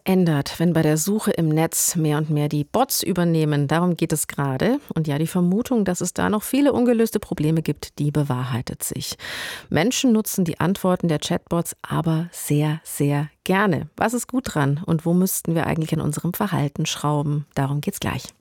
verändert, wenn bei der Suche im Netz mehr und mehr die Bots übernehmen. Darum geht es gerade. Und ja, die Vermutung, dass es da noch viele ungelöste Probleme gibt, die bewahrheitet sich. Menschen nutzen die Antworten der Chatbots aber sehr, sehr gerne. Was ist gut dran und wo müssten wir eigentlich an unserem Verhalten schrauben? Darum geht's gleich.